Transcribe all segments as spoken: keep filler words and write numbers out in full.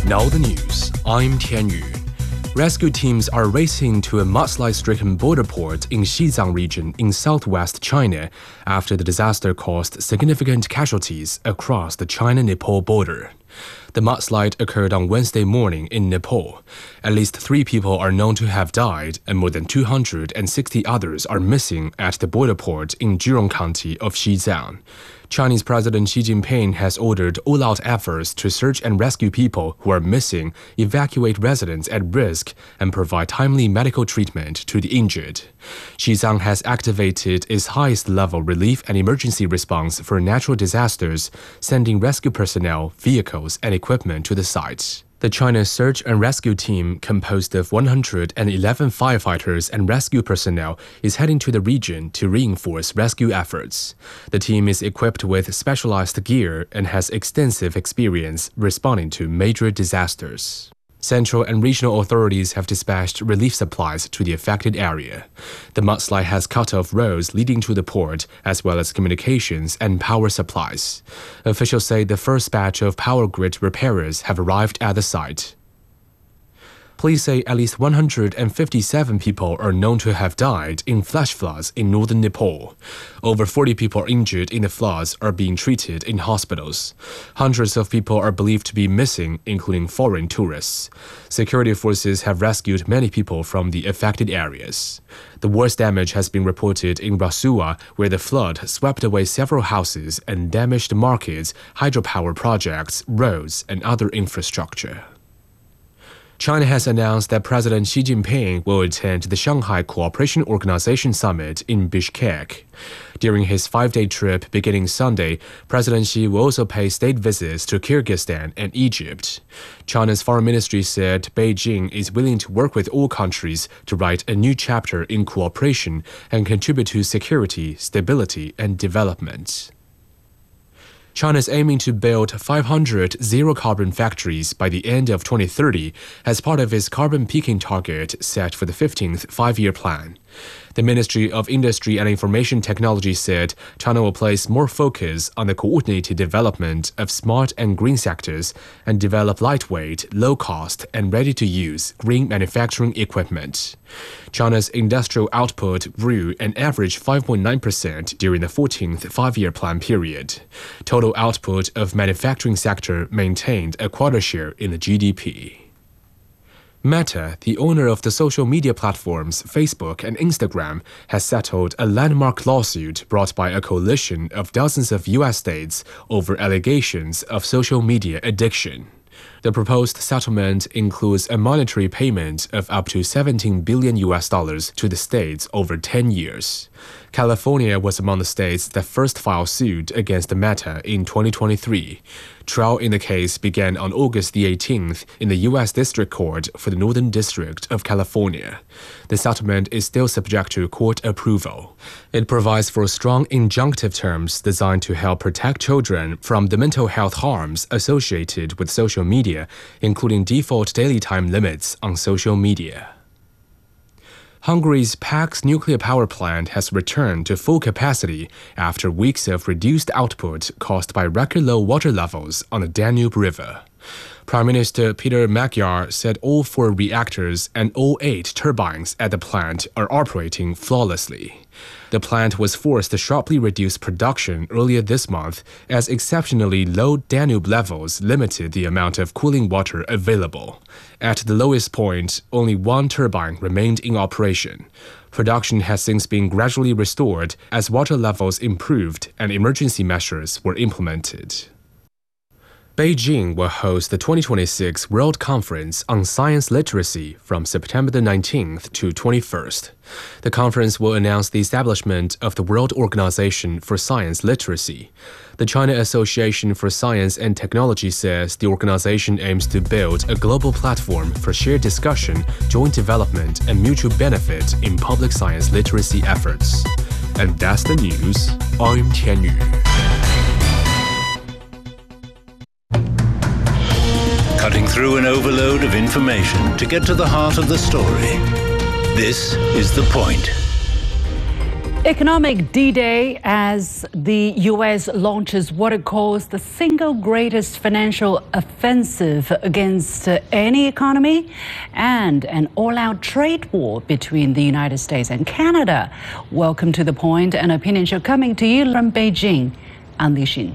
Now the news. I'm Tian Yu. Rescue teams are racing to a mudslide-stricken border port in Xizang region in southwest China after the disaster caused significant casualties across the China-Nepal border. The mudslide occurred on Wednesday morning in Nepal. At least three people are known to have died, and more than two hundred sixty others are missing at the border port in Zhirong County of Xizang. Chinese President Xi Jinping has ordered all-out efforts to search and rescue people who are missing, evacuate residents at risk, and provide timely medical treatment to the injured. Xizang has activated its highest-level relief and emergency response for natural disasters, sending rescue personnel, vehicles, and equipment to the site. The China Search and Rescue Team, composed of one hundred eleven firefighters and rescue personnel, is heading to the region to reinforce rescue efforts. The team is equipped with specialized gear and has extensive experience responding to major disasters. Central and regional authorities have dispatched relief supplies to the affected area. The mudslide has cut off roads leading to the port, as well as communications and power supplies. Officials say the first batch of power grid repairers have arrived at the site. Police say at least one hundred fifty-seven people are known to have died in flash floods in northern Nepal. Over forty people injured in the floods are being treated in hospitals. Hundreds of people are believed to be missing, including foreign tourists. Security forces have rescued many people from the affected areas. The worst damage has been reported in Rasua, where the flood swept away several houses and damaged markets, hydropower projects, roads, and other infrastructure. China has announced that President Xi Jinping will attend the Shanghai Cooperation Organization Summit in Bishkek. During his five-day trip beginning Sunday, President Xi will also pay state visits to Kyrgyzstan and Egypt. China's foreign ministry said Beijing is willing to work with all countries to write a new chapter in cooperation and contribute to security, stability, and development. China is aiming to build five hundred zero-carbon factories by the end of twenty thirty as part of its carbon peaking target set for the fifteenth five-year plan. The Ministry of Industry and Information Technology said China will place more focus on the coordinated development of smart and green sectors and develop lightweight, low-cost, and ready-to-use green manufacturing equipment. China's industrial output grew an average five point nine percent during the fourteenth five-year plan period. Total output of manufacturing sector maintained a quarter share in the G D P. Meta, the owner of the social media platforms Facebook and Instagram, has settled a landmark lawsuit brought by a coalition of dozens of U S states over allegations of social media addiction. The proposed settlement includes a monetary payment of up to seventeen billion U S dollars to the states over ten years. California was among the states that first filed suit against Meta in twenty twenty-three. Trial in the case began on August the eighteenth in the U S District Court for the Northern District of California. The settlement is still subject to court approval. It provides for strong injunctive terms designed to help protect children from the mental health harms associated with social media, including default daily time limits on social media. Hungary's Pax nuclear power plant has returned to full capacity after weeks of reduced output caused by record-low water levels on the Danube River. Prime Minister Peter Magyar said all four reactors and all eight turbines at the plant are operating flawlessly. The plant was forced to sharply reduce production earlier this month as exceptionally low Danube levels limited the amount of cooling water available. At the lowest point, only one turbine remained in operation. Production has since been gradually restored as water levels improved and emergency measures were implemented. Beijing will host the twenty twenty-six World Conference on Science Literacy from September the nineteenth to twenty-first. The conference will announce the establishment of the World Organization for Science Literacy. The China Association for Science and Technology says the organization aims to build a global platform for shared discussion, joint development, and mutual benefit in public science literacy efforts. And that's the news. I'm Tian Yu. Cutting through an overload of information to get to the heart of the story. This is The Point. Economic D-Day as the U S launches what it calls the single greatest financial offensive against uh, any economy and an all-out trade war between the United States and Canada. Welcome to The Point, an opinion show coming to you from Beijing. I'm Li Xin.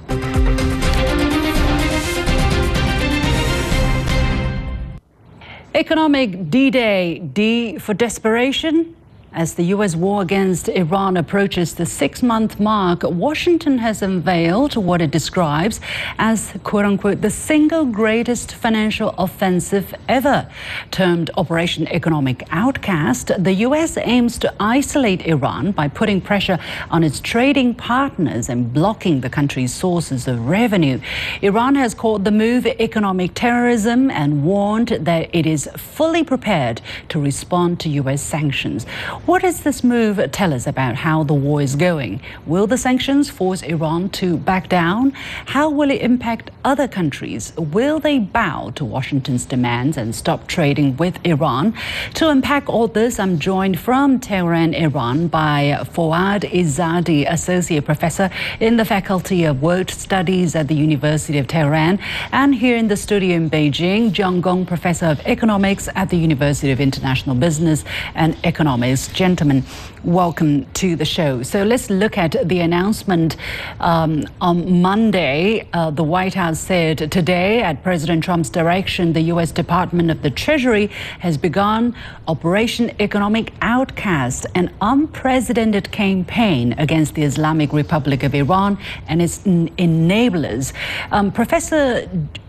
Economic D-Day, D for desperation. As the U S war against Iran approaches the six-month mark, Washington has unveiled what it describes as, quote-unquote, the single greatest financial offensive ever. Termed Operation Economic Outcast, the U S aims to isolate Iran by putting pressure on its trading partners and blocking the country's sources of revenue. Iran has called the move economic terrorism and warned that it is fully prepared to respond to U S sanctions. What does this move tell us about how the war is going? Will the sanctions force Iran to back down? How will it impact other countries? Will they bow to Washington's demands and stop trading with Iran? To unpack all this, I'm joined from Tehran, Iran by Fouad Izzadi, Associate Professor in the Faculty of World Studies at the University of Tehran, and here in the studio in Beijing, Jiang Gong, Professor of Economics at the University of International Business and Economics. Gentlemen, welcome to the show. So let's look at the announcement um, on Monday. Uh, the White House said today, at President Trump's direction, the U S Department of the Treasury has begun Operation Economic Outcast, an unprecedented campaign against the Islamic Republic of Iran and its enablers. Um, Professor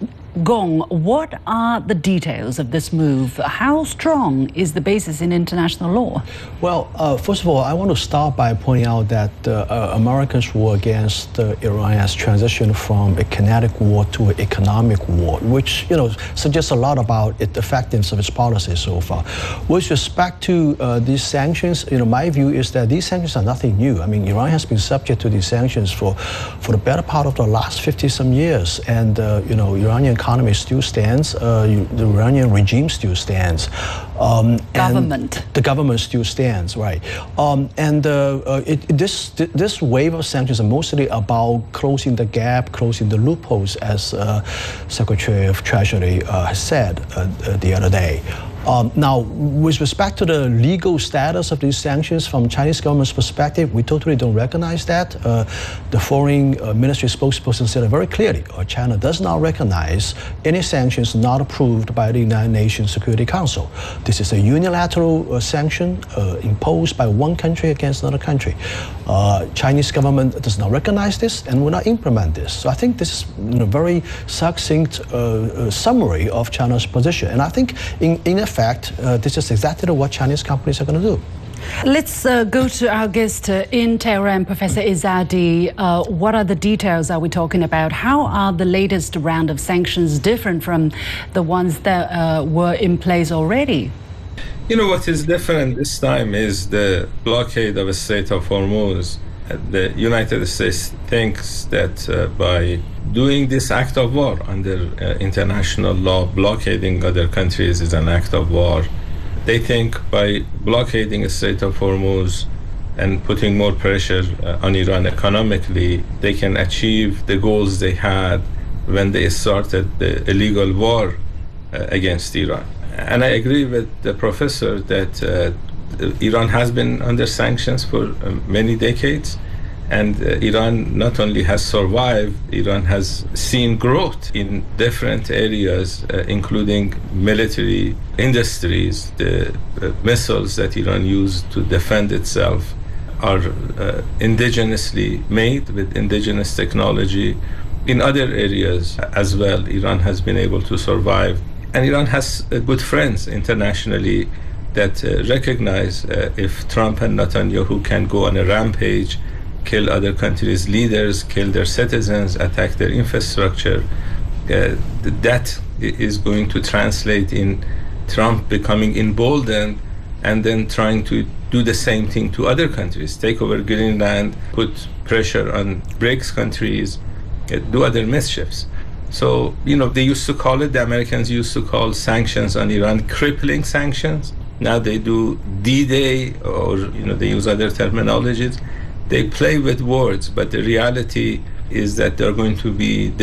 Gong, what are the details of this move? How strong is the basis in international law? Well, uh, first of all, I want to start by pointing out that uh, uh, America's war against uh, Iran has transitioned from a kinetic war to an economic war, which, you know, suggests a lot about it, the effectiveness of its policies so far. With respect to uh, these sanctions, you know, my view is that these sanctions are nothing new. I mean, Iran has been subject to these sanctions for, for the better part of the last fifty some years, and, uh, you know, Iranian economy still stands, uh, you, the Iranian regime still stands. Um, government. The government still stands, right. Um, and uh, uh, it, it, this, this wave of sanctions are mostly about closing the gap, closing the loopholes, as uh, Secretary of Treasury uh, has said uh, uh, the other day. Um, now, with respect to the legal status of these sanctions from Chinese government's perspective, we totally don't recognize that. Uh, the foreign uh, ministry spokesperson said it very clearly, uh, China does not recognize any sanctions not approved by the United Nations Security Council. This is a unilateral uh, sanction uh, imposed by one country against another country. Uh, Chinese government does not recognize this and will not implement this. So I think this is, you know, very succinct uh, uh, summary of China's position. And I think in, in effect, fact, uh, this is exactly what Chinese companies are going to do. Let's uh, go to our guest uh, in Tehran, Professor Izzadi. Uh, what are the details are we talking about? How are the latest round of sanctions different from the ones that uh, were in place already? You know, what is different this time is the blockade of the Strait of Hormuz. The United States thinks that uh, by doing this act of war under uh, international law, blockading other countries is an act of war. They think by blockading the Strait of Hormuz and putting more pressure uh, on Iran economically, they can achieve the goals they had when they started the illegal war uh, against Iran. And I agree with the professor that uh, Iran has been under sanctions for uh, many decades, and uh, Iran not only has survived, Iran has seen growth in different areas, uh, including military industries. The uh, missiles that Iran used to defend itself are uh, indigenously made with indigenous technology. In other areas as well, Iran has been able to survive. And Iran has uh, good friends internationally that uh, recognize uh, if Trump and Netanyahu can go on a rampage, kill other countries' leaders, kill their citizens, attack their infrastructure, uh, that is going to translate in Trump becoming emboldened and then trying to do the same thing to other countries, take over Greenland, put pressure on BRICS countries, uh, do other mischiefs. So, you know, they used to call it, the Americans used to call sanctions on Iran crippling sanctions. Now they do D-Day, or you know they use other terminologies. They play with words, but the reality is that they're going to be